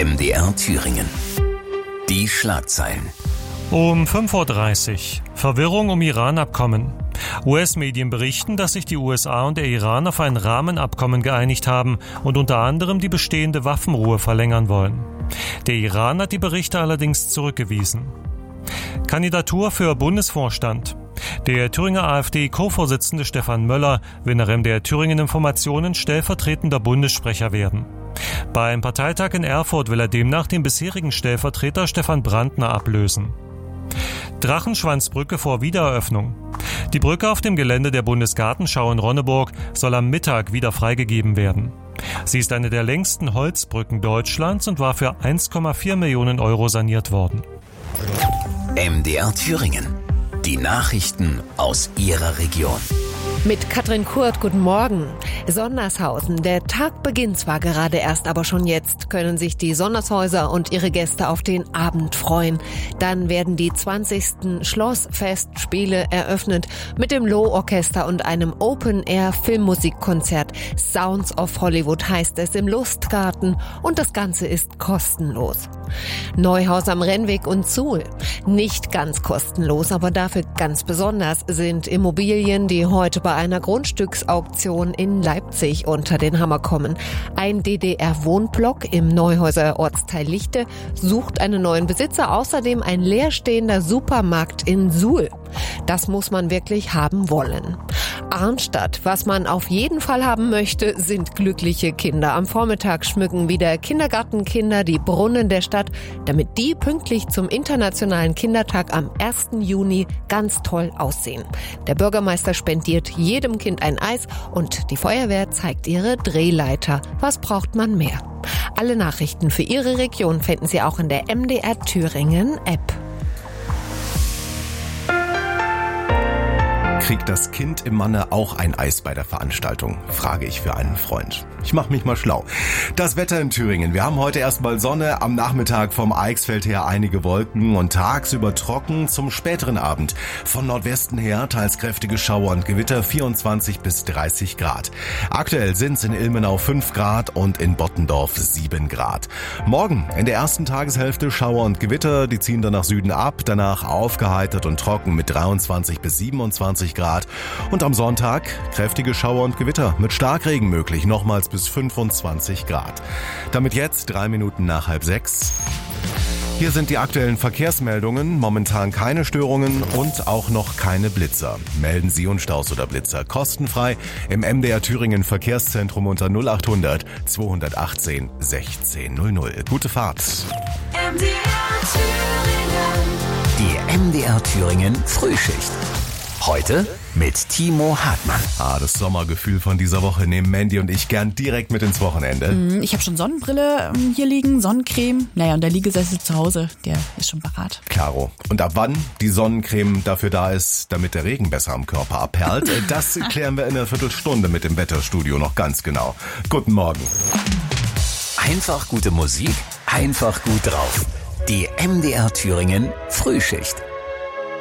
MDR Thüringen. Die Schlagzeilen. Um 5:30 Uhr. Verwirrung um Iran-Abkommen. US-Medien berichten, dass sich die USA und der Iran auf ein Rahmenabkommen geeinigt haben und unter anderem die bestehende Waffenruhe verlängern wollen. Der Iran hat die Berichte allerdings zurückgewiesen. Kandidatur für Bundesvorstand. Der Thüringer AfD-Co-Vorsitzende Stefan Möller will nach MDR Thüringen Informationen stellvertretender Bundessprecher werden. Beim Parteitag in Erfurt will er demnach den bisherigen Stellvertreter Stefan Brandner ablösen. Drachenschwanzbrücke vor Wiedereröffnung. Die Brücke auf dem Gelände der Bundesgartenschau in Ronneburg soll am Mittag wieder freigegeben werden. Sie ist eine der längsten Holzbrücken Deutschlands und war für 1,4 Millionen Euro saniert worden. MDR Thüringen. Die Nachrichten aus Ihrer Region. Mit Katrin Kurt, guten Morgen. Sonnershausen. Der Tag beginnt zwar gerade erst, aber schon jetzt können sich die Sonnershäuser und ihre Gäste auf den Abend freuen. Dann werden die 20. Schlossfestspiele eröffnet mit dem Loh-Orchester und einem Open-Air-Filmmusikkonzert. Sounds of Hollywood heißt es im Lustgarten und das Ganze ist kostenlos. Neuhaus am Rennweg und Suhl. Nicht ganz kostenlos, aber dafür ganz besonders sind Immobilien, die heute bei einer Grundstücksauktion in Leipzig unter den Hammer kommen. Ein DDR-Wohnblock im Neuhäuser Ortsteil Lichte sucht einen neuen Besitzer, außerdem ein leerstehender Supermarkt in Suhl. Das muss man wirklich haben wollen. Arnstadt. Was man auf jeden Fall haben möchte, sind glückliche Kinder. Am Vormittag schmücken wieder Kindergartenkinder die Brunnen der Stadt, damit die pünktlich zum Internationalen Kindertag am 1. Juni ganz toll aussehen. Der Bürgermeister spendiert jedem Kind ein Eis und die Feuerwehr zeigt ihre Drehleiter. Was braucht man mehr? Alle Nachrichten für Ihre Region finden Sie auch in der MDR Thüringen App. Kriegt das Kind im Manne auch ein Eis bei der Veranstaltung? Frage ich für einen Freund. Ich mache mich mal schlau. Das Wetter in Thüringen. Wir haben heute erstmal Sonne, am Nachmittag vom Eichsfeld her einige Wolken und tagsüber trocken, zum späteren Abend. Von Nordwesten her teils kräftige Schauer und Gewitter, 24 bis 30 Grad. Aktuell sind es in Ilmenau 5 Grad und in Bottendorf 7 Grad. Morgen in der ersten Tageshälfte Schauer und Gewitter, die ziehen dann nach Süden ab, danach aufgeheitert und trocken mit 23 bis 27 Grad. Und am Sonntag kräftige Schauer und Gewitter mit Starkregen möglich, nochmals bis 25 Grad. Damit jetzt 3 Minuten nach 5:30. Hier sind die aktuellen Verkehrsmeldungen. Momentan keine Störungen und auch noch keine Blitzer. Melden Sie uns Staus oder Blitzer kostenfrei im MDR Thüringen Verkehrszentrum unter 0800 218 1600. Gute Fahrt. Die MDR Thüringen Frühschicht. Heute mit Timo Hartmann. Das Sommergefühl von dieser Woche nehmen Mandy und ich gern direkt mit ins Wochenende. Ich habe schon Sonnenbrille hier liegen, Sonnencreme. Naja, und der Liegesessel zu Hause, der ist schon parat. Klaro. Und ab wann die Sonnencreme dafür da ist, damit der Regen besser am Körper abperlt, das klären wir in einer Viertelstunde mit dem Wetterstudio noch ganz genau. Guten Morgen. Einfach gute Musik, einfach gut drauf. Die MDR Thüringen Frühschicht.